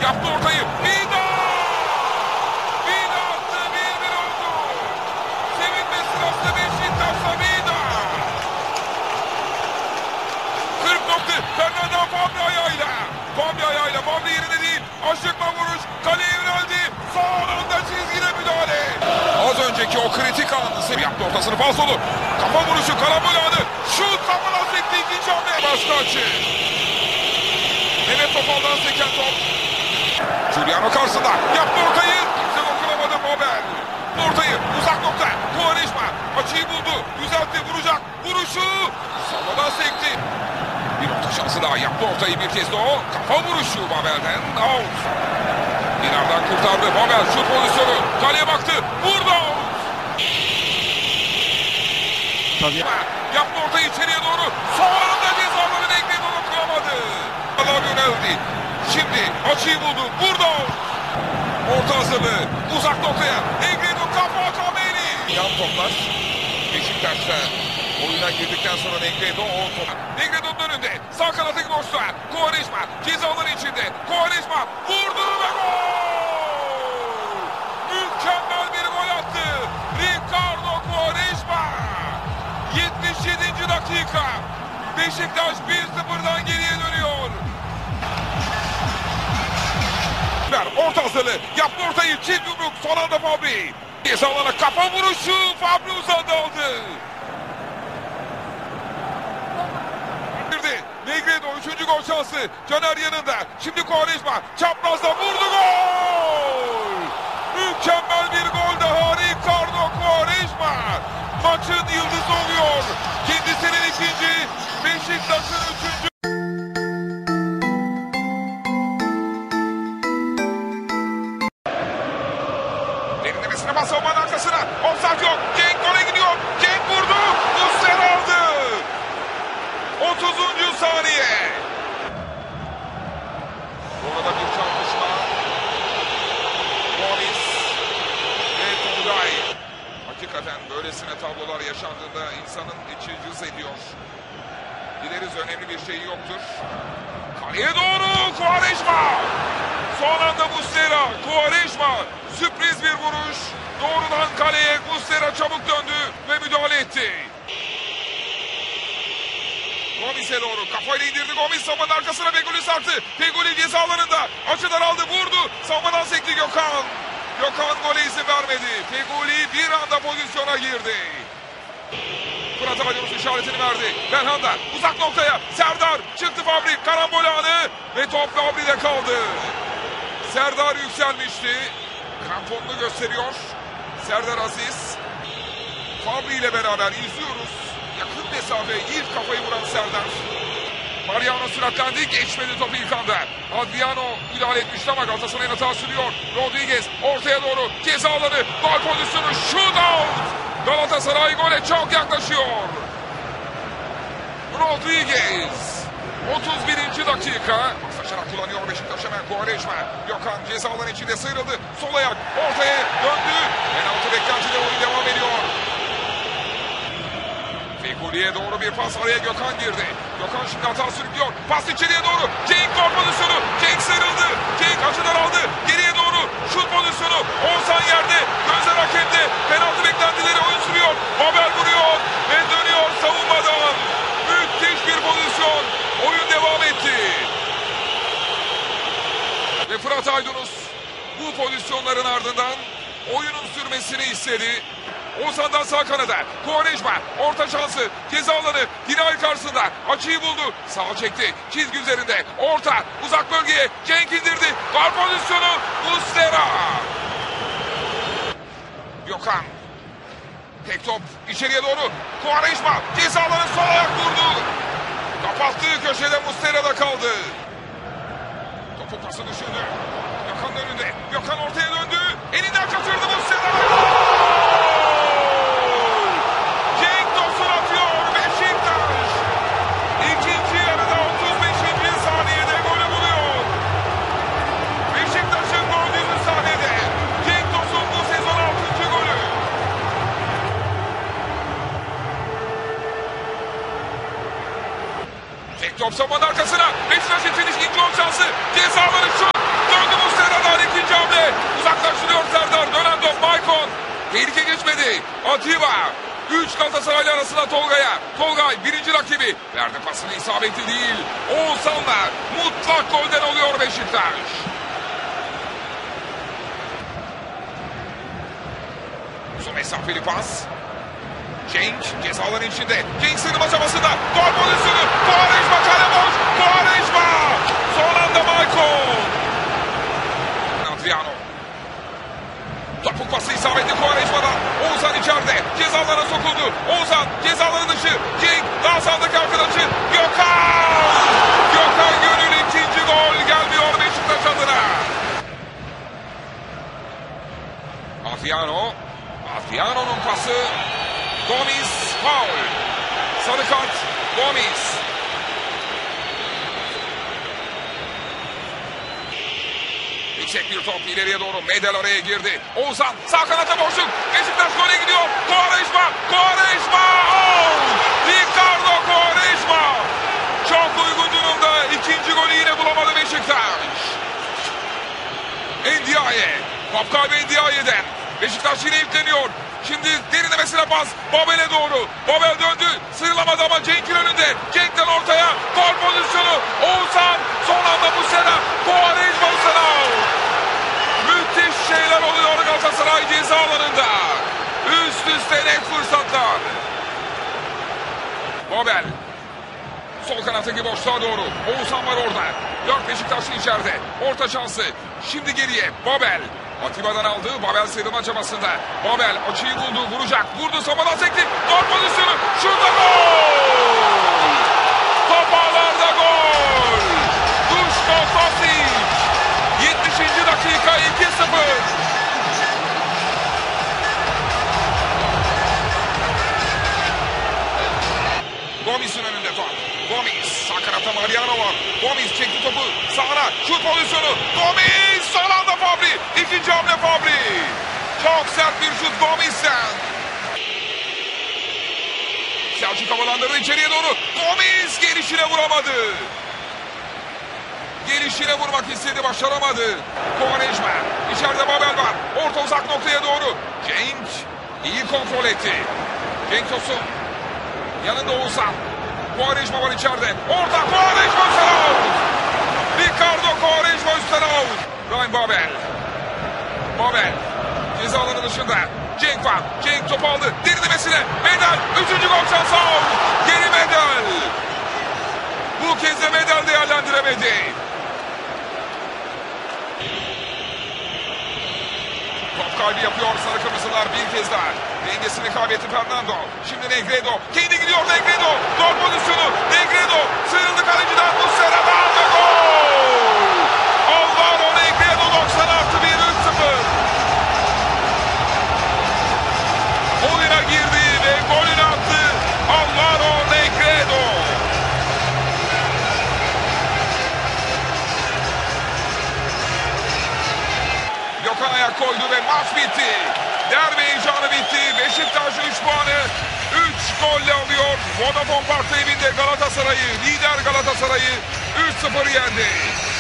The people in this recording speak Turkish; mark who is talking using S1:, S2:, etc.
S1: Yaptı ortayı. Vida! Vida attı. 1-1 oldu. Sevinme sırasında Beşiktaş'ta Vida. 40 nokta. Fernando Fabri ayağıyla. Fabri yerine değil. Aşıkma vuruş. Kaleye yöneldi. Sağ anda çizgide müdahale. Az önceki o kritik anı yaptı ortasını falsolu. Kafa vuruşu, karambol anı. Şut kafadan sekti ikinci hamle. Başka açı. Mehmet Topal'dan seken top. Giuliano karşısında. Yaptı ortayı. Kimse dokunamadı Mabel. Ortayı uzak nokta. Quaresma açıyı buldu. Düzeltti, vuracak. Vuruşu. Savadan sekti. Bir orta şansı daha. Yaptı ortayı bir kez de o. Kafa vuruşu Mabel'den. Out. İleriden kurtardı. Mabel şut pozisyonu. Kaleye baktı. Vurdu.
S2: Tabii.
S1: Yaptı ortayı içeriye doğru. Sonunda cezaları bekledi, onu kıramadı. Allah yöneldi. Şimdi açıyı buldu. Vurdu. Orta hazırlığı. Uzak noktaya. Negredo kafa Kameli. Yan toplar. Beşiktaş'ta oyuna girdikten sonra Negredo o top. Negredo'nun önünde. Sağ kanattaki boşluğa. Quaresma cezaların içinde. Quaresma vurdu ve gol. Mükemmel bir gol attı. Ricardo Quaresma. 77. dakika. Beşiktaş 1-0'dan geriye dönüyor. Orta hazırlığı. Yaptı ortayı. Çift yumruk. Son anda Fabri. Cezalara kafa vuruşu. Fabri uzadı aldı. Negredo 3. gol şansı. Caner yanında. Şimdi Quaresma. Çaprazda vurdu, gol. Mükemmel bir gol daha. Ricardo Quaresma. Maçın yıldızı oluyor. Kendisinin ikinci. Beşiktaş'ın 3. Derinlemesine bas savunmanın arkasına. Offside yok. Cenk gole gidiyor. Cenk vurdu. Muslera aldı. 30. saniye. Orada bir çarpışma. Gomis ve Tugay. Hakikaten böylesine tablolar yaşandığında insanın içi cız ediyor. Dileriz önemli bir şey yoktur. Kaleye doğru Quaresma. Son anda Muslera. Quaresma. Sürpriz bir vuruş. Doğrudan kaleye Muslera çabuk döndü ve müdahale etti. Gomis'e doğru kafayla indirdi. Gomis savunmanın arkasına Feguli sarktı. Feguli ceza alanında. Açıdan aldı, vurdu. Savunmadan sekti Gökhan. Gökhan gole izin vermedi. Feguli bir anda pozisyona girdi. Fırat Aydınus işaretini verdi. Belhanda uzak noktaya. Serdar çıktı Fabri. Karambol anı ve top Fabri'de kaldı. Serdar yükselmişti. Kramponunu gösteriyor. Serdar Aziz. Fabri ile beraber izliyoruz. Yakın mesafe ilk kafayı vuran Serdar. Mariano süratlendi. Geçmedi topu ilk anda. Adriano müdahale etmişti ama Galatasaray'ın hata sürüyor. Rodriguez ortaya doğru ceza alanı. Gol pozisyonu. Shootout. Galatasaray gole çok yaklaşıyor. Rodriguez. 31. dakika. Paslaşarak kullanıyor Beşiktaş hemen. Quaresma. Gökhan ceza alanı içinde sıyrıldı. Sol ayak ortaya döndü. Penaltı beklentide oyun devam ediyor. Fegüli'ye doğru bir pas, araya Gökhan girdi. Gökhan şimdi hata sürüklüyor. Pas içeriye doğru. Cenk gol pozisyonu. Cenk sıyrıldı. Cenk açıdan aldı. Geriye doğru şut pozisyonu. Oğuzhan yerde. Gözler hakemde. Penaltı beklentileri oyun sürüyor. Mabel vuruyor ve dönüyor savunmadan. Müthiş bir pozisyon. Oyun devam etti. Ve Fırat Aydınus bu pozisyonların ardından oyunun sürmesini istedi. Oğuzhan'dan sağ kanada. Quaresma orta şansı. Ceza alanı. Dinay karşısında. Açıyı buldu. Sağ çekti. Çizgi üzerinde. Orta. Uzak bölgeye. Cenk indirdi. Gol pozisyonu. Muslera. Gökhan. Tek top. İçeriye doğru. Quaresma. Ceza alanı sol ayak vurdu. Kapattığı köşede Muslera'da kaldı. Topu pası düşündü. Gökhan'ın önünde. Gökhan ortaya döndü. Elinden kaçırdı Muslera. Tek top savunmanın arkasına. Beşiktaş için ikinci gol şansı. Cezaları şut. Döndü Atiba. 3 Galatasaraylı arasında Tolga'ya. Tolgay birinci rakibi. Verdi pasını, isabetli değil. Oğuzhan'la mutlak golden oluyor Beşiktaş. Uzun mesafeli pas. Cenk cezaların içinde. Cenk sığınma çabasında. Gol pozisyonu. Quaresma kale boş. Quaresma. Son anda Maicon. Adriano. Topuk pası isabetli Quaresma'dan. Oğuzhan içeride. Cezalara sokuldu. Oğuzhan cezaların dışı. Cenk daha sağdaki arkadaşı. Gökhan. Gökhan Gönül ikinci gol gelmiyor Beşiktaş adına. Adriano. Adriano'nun pası. Gomis faul. Sarı kart Gomis. Yüksek bir top ileriye doğru. Medel araya girdi. Oğuzhan sağ kanata boşluk. Beşiktaş gole gidiyor. Quaresma. Quaresma. Out. Ricardo Quaresma. Çok uygun durumda. İkinci golü yine bulamadı Beşiktaş. Ndiaye. Top kaybı Ndiaye'den. Beşiktaş yine yükleniyor. Şimdi derinlemesine pas. Babel'e doğru. Babel döndü. Sıyrılamadı ama Cenk'in önünde. Cenk'ten ortaya. Gol pozisyonu. Oğuzhan. Son anda bu sene. Quaresma bu sene. Müthiş şeyler oluyor Galatasaray ceza alanında. Üst üste net fırsatlar. Babel. Sol kanattaki boşluğa doğru. Oğuzhan var orada. 4 Beşiktaşlı içeride. Orta şansı. Şimdi geriye. Babel. Atiba'dan aldı. Babel sıyrılma çabasında. Babel açıyı buldu. Vuracak. Vurdu. Samadan sekti. Gol pozisyonu. Şurada gol. Top ağlarda gol. Duško Tosić. 70. dakika 2-0. Gomis'in önünde top. Gomis. Sağ kanatta Mariano var. Gomis çekti topu. Sağına. Şut pozisyonu. Gomis. Son anda Fabri. İkinci hamle Fabri. Çok sert bir şut Gomis'ten. Selçuk havalandırdı içeriye doğru. Gomis gelişine vuramadı. Gelişine vurmak istedi. Başaramadı. Quaresma. İçeride Babel var. Orta uzak noktaya doğru. Cenk iyi kontrol etti. Cenk Tosun. Yanında Oğuzhan. Quaresma var içeride. Orta Quaresma üstten out. Ricardo Quaresma üstten out. Ryan Babel. Babel. Ceza alanı dışında. Cenk var. Cenk top aldı. Derinlemesine. Medel. Üçüncü gol şansı out. Geri Medel. Bu kez de Medel değerlendiremedi. Top kaybı yapıyor sarı kırmızılar bir kez daha. Dengesini kaybetti Fernando. Şimdi Negredo. Kendi gidiyor Negredo. Gol pozisyonu. Negredo. Sıyrıldı kaleciden. Muslera'dan ve gol. Alvaro Negredo 90 artı 1 3-0. Oyuna girdi ve golünü attı. Alvaro Negredo. Gökhan ayak koydu ve maç bitti. Derbi heyecanı bitti. Beşiktaş 3 puanı 3 golle alıyor. Vodafone Park'ta evinde Galatasaray'ı, lider Galatasaray'ı 3-0 yendi.